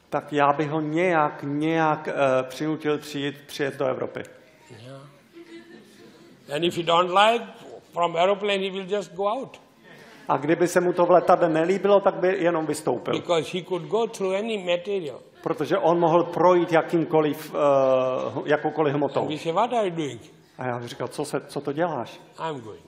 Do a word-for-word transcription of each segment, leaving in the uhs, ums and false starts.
tak já bych ho nějak, nějak uh, přinutil přijít, přijet do Evropy. Yeah. And if you don't like, from aeroplane he will just go out. A kdyby se mu to v letadle nelíbilo, tak by jenom vystoupil. Because he could go through any material. Protože on mohl projít jakýmkoliv, uh, jakoukoliv hmotou. And we say, what are you doing? A já bych říkal, co, se, co to děláš? I'm going.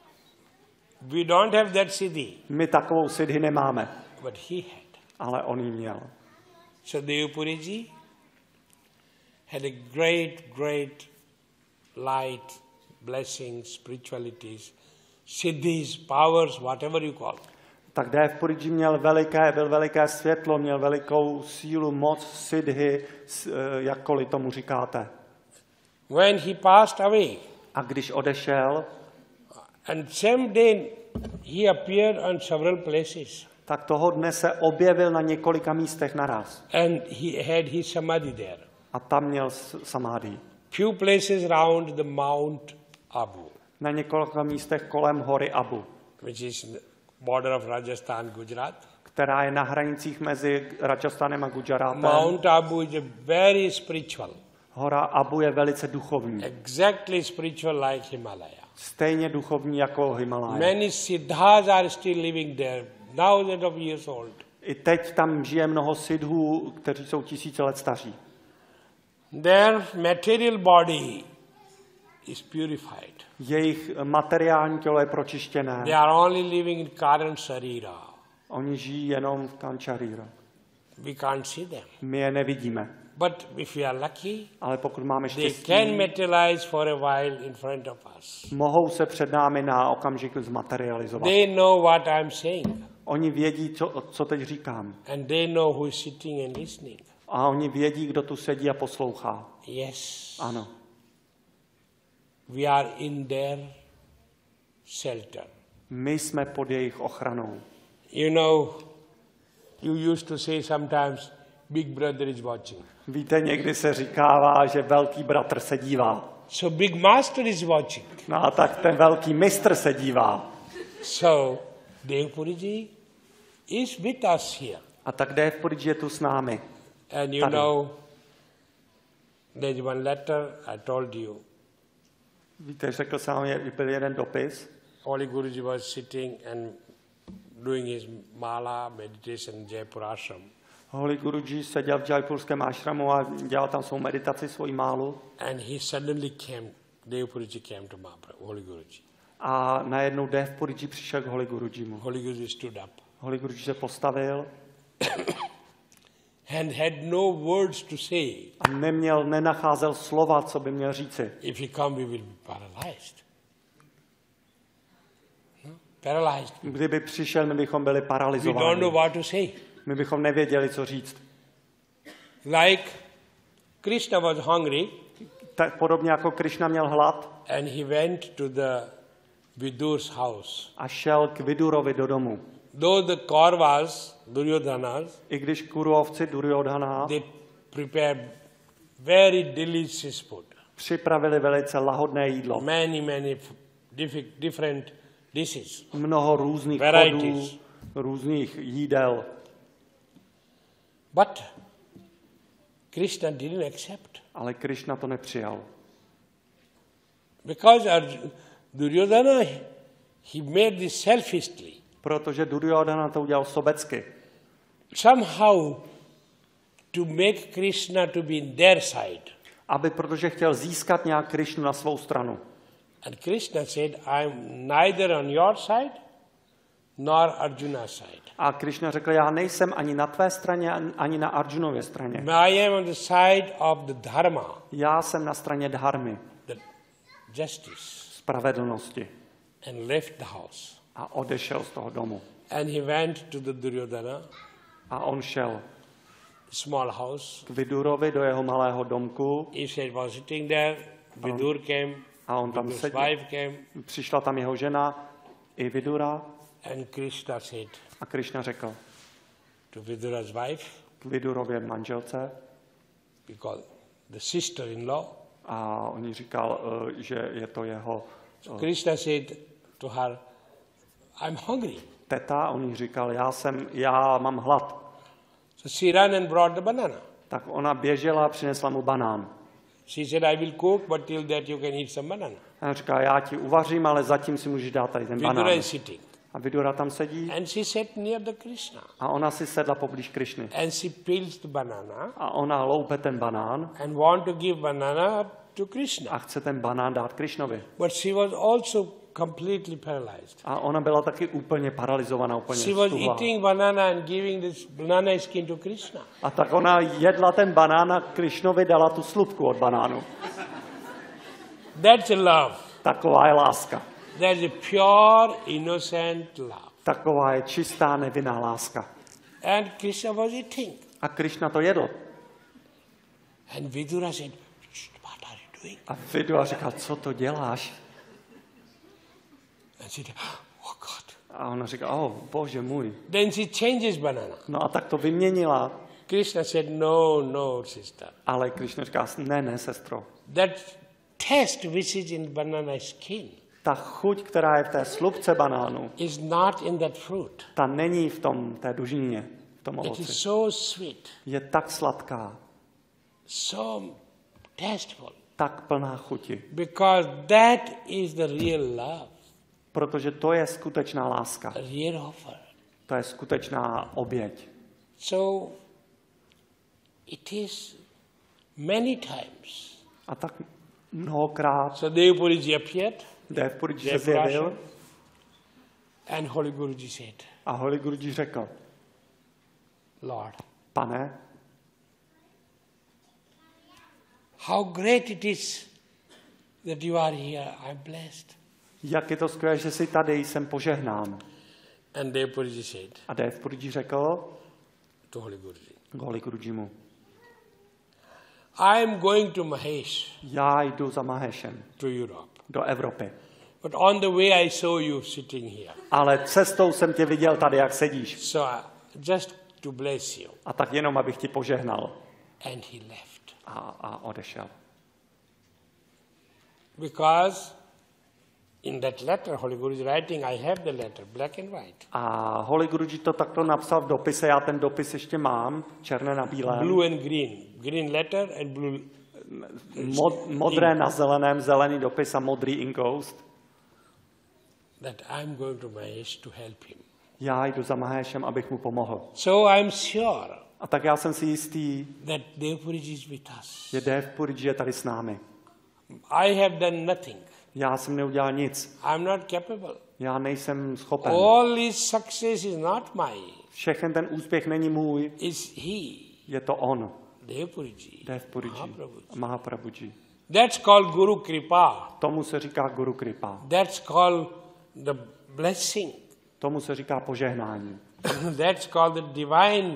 We don't have that siddhi. My takovou siddhi nemáme. But he had. Ale on ji měl. So Devapuriji had a great, great light, blessings, spiritualities, siddhis, powers, whatever you call. Tak Devapuriji měl veliké, byl veliké světlo, měl velikou sílu, moc, siddhi, jakkoliv tomu říkáte. When he passed away, a když odešel, and same day he appeared on several places. Tak toho dne se objevil na několika místech naraz. And he had his samadhi there. A tam měl samadhi. Few places round the Mount Abu. Na několika místech kolem hory Abu. Which is border of Rajasthan, Gujarat. Která je na hranicích mezi Rajasthanem a Gujaratem. Mount Abu is a very spiritual. Hora Abu je velice duchovní. Exactly spiritual like Himalaya. Stejně duchovní jako Himalaya. Many siddhas are still living there, thousands of years old. I teď tam žije mnoho siddhů, kteří jsou tisíce let staří. Their material body is purified. Jejich materiální tělo je pročištěné. They are only living in Karan Sarira. Oni žijí jenom v Kančarira. We can't see them. My je nevidíme. But if we are lucky, ale pokud máme they štěstí, can materialize for a while in front of us. Mohou se před námi na okamžik zmaterializovat. They know what I'm saying. Oni vědí, co, co teď říkám. And they know who is sitting and listening. A oni vědí, kdo tu sedí a poslouchá. Yes. Ano. We are in their shelter. My jsme pod jejich ochranou. You know, you used to say sometimes, Big Brother is watching. Víte, někdy se říkává, že velký bratr se dívá. So Big Master is watching. No a tak ten velký mistr se dívá. So Devapuriji is with us here. A tak Devapuriji je tu s námi. And you Tady. know, there's one letter I told you. Víte, řekl jsem vám, byl jeden dopis. Holy Guruji was sitting and doing his mala meditation in Jaipur ashram. Holy Guruji seděl v Jaipurském ashramu a dělal tam svou meditaci, svoji málu. And he suddenly came, Devapuriji came to Mahaprabhu, Holy Guruji. A najednou Devapuriji přišel k Holy Gurujimu. Holy Guruji stood up. Holy Guruji se postavil. And had no words to say. A neměl, nenacházel slova, co by měl říci. If he come, we will be paralyzed. No? Paralyzed. Kdyby přišel, my bychom byli We don't paralizováni. know what to say. My bychom nevěděli, co říct. Like Krishna was hungry. Tak podobně jako Krishna měl hlad. And he went to the Vidur's house. A šel k Vidurovi do domu. Though the Kauravas, Duryodhanas, I když Kurovci Duryodhana they prepared very delicious food. připravili velice lahodné jídlo. Many, many different dishes. Mnoho různých Varieties. chodů, různých jídel. But Krishna didn't accept. Ale Krishna to nepřijal. Because Arjuna, Duryodhana, he made this selfishly. Protože Duryodhana to udělal sobecky. Somehow to make Krishna to be in their side. Aby, protože chtěl získat nějak Krishnu na svou stranu. And Krishna said, I'm neither on your side nor Arjuna's side. A Krishna řekl, já nejsem ani na tvé straně, ani na Arjunově straně. I am on the side of the dharma. Já jsem na straně dharmy, The justice. spravedlnosti. And left the house. A odešel z toho domu. And he went to the Duryodhana. A on šel Small house. k Vidurovi do jeho malého domku. He said, was sitting there. Vidur came. A on tam Vidur's seděl. wife came. Přišla tam jeho žena i Vidura. And Krishna said A Krishna řekl to Vidura's wife, k Vidurově manželce. because the sister-in-law, A on jí říkal, uh, že je to jeho uh, Krishna said to her, I'm hungry. teta. On jí říkal, já, jsem, já mám hlad. So she ran and brought the banana. Tak ona běžela a přinesla mu banán. She said, I will cook, but till that you can eat some banana. A on říká, já ti uvařím, ale zatím si můžeš dát tady ten Vidura banán. is sitting. A Vidura tam sedí And she sat near the Krishna. a ona si sedla poblíž Krišny. And she peels the banana A ona loupe ten banán and want to give banana to Krishna. a chce ten banán dát Krišnovi. But she was also completely paralyzed. A ona byla taky úplně paralizovaná, úplně She was stuhlá. eating banana and giving this banana skin to Krishna. A tak ona jedla ten banán a Krišnovi dala tu slupku od banánu. That's a love. Taková je láska. That's a pure, innocent love. Taková je čistá, nevinná láska. And Krishna was eating. A Krišna to jedl. And Vidura said, what are you doing? A Vidura říká, co to děláš? And she said, oh God. A ona říká, oh, bože můj. Then she changes banana. No a tak to vyměnila. Krishna said, no, no, sister. Ale Krišna říká, ne, ne, sestro. That taste which is in banana skin Ta chuť, která je v té slupce banánu, is not in that fruit. ta není v tom, té dužině, v tom It is ovoci. so sweet, Je tak sladká, so tasteful. tak plná chuti. Because that is the real love, Protože to je skutečná láska. a real offer. To je skutečná oběť. So it is many times. A tak mnohokrát So Devapuriji appeared, Devapuriji se zjevil and Holy Guruji said, a Holy Guruji řekl, Lord, pane, how great it is that you are here. I'm blessed. jak je to skvělé, že jsi tady, jsem požehnán. And Devapuriji said A Devapuriji řekl to Holy Guruji, Holy Gurujimu, I am going to Mahesh, já jdu za Mahešem to Europe. do Evropy. But on the way I saw you sitting here. Ale cestou jsem tě viděl tady, jak sedíš. So uh, just to bless you. A tak jenom, abych ti požehnal. And he left. A, a odešel. Because in that letter, Holy Guru is writing, I have the letter, black and white. A Holy Guruji to takto napsal v dopise, já ten dopis ještě mám, černé na bílém. Blue and green. Green letter and blue. Mod, modré na zeleném, zelený dopis a modrý inkoust. That I'm going to Mahesh to help him. Já jdu za Mahešem, abych mu pomohl. So I'm sure A tak já jsem si jistý, that Devapuriji is with us. že Devapuriji je tady s námi. I have done nothing. Já jsem neudělal nic. I'm not capable. Já nejsem schopen. All his success is not mine. Všechen ten úspěch není můj, It's he. je to on. Devapuriji. Devapuriji, Mahaprabhuji. Mahaprabhuji. That's called Guru Kripa. Tomu se říká Guru Kripa. That's called the blessing. Tomu se říká požehnání. That's called the divine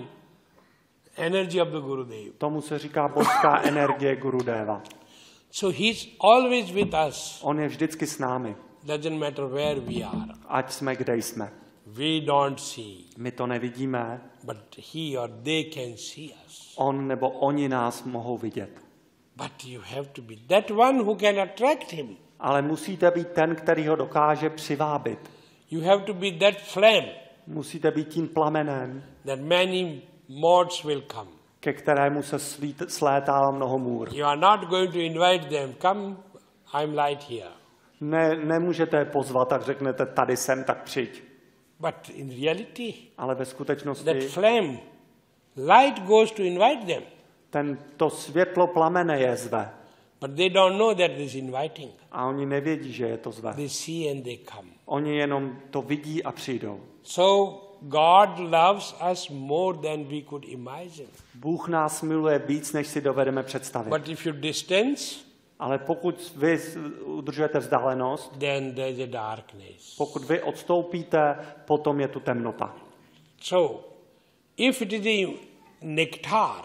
energy of the Gurudev. Tomu se říká božská energie Gurudeva. So he's always with us. On je vždycky s námi, Doesn't matter where we are. ať jsme kde jsme. We don't see, My to nevidíme, but he or they can see us. on nebo oni nás mohou vidět. But you have to be that one who can attract him. Ale musíte být ten, který ho dokáže přivábit. You have to be that flame Musíte být tím plamenem, that many moths will come. ke kterému se slít, slétá mnoho můr. You are not going to invite them. Come, I'm light here. Ne, nemůžete je pozvat, tak řeknete, tady jsem, tak přijď. But in reality, Ale ve that skutečnosti flame, light goes to invite them. ten, to světlo plamene je zve. But they don't know that is inviting. A oni nevědí, že je to zve. They see and they come. Oni jenom to vidí a přijdou. So God loves us more than we could imagine. Bůh nás miluje víc, než si dovedeme představit. But if you distance, Ale pokud vy udržujete vzdálenost, then there's a darkness. pokud vy odstoupíte, potom je tu temnota. So, if it is a nectar,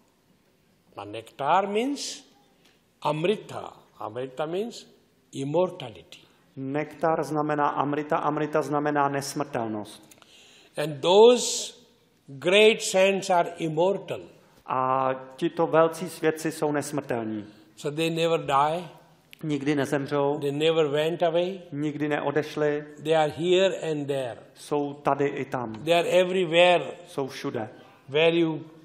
now nectar means amrita. Amrita means immortality. Nektar znamená amrita, amrita znamená nesmrtelnost. And those great saints are immortal. A tito velcí svědci jsou nesmrtelní. So they never die, Nikdy nezemřou, they never went away. nikdy neodešli, They are here and there. jsou tady i tam, They are everywhere. jsou všude. where you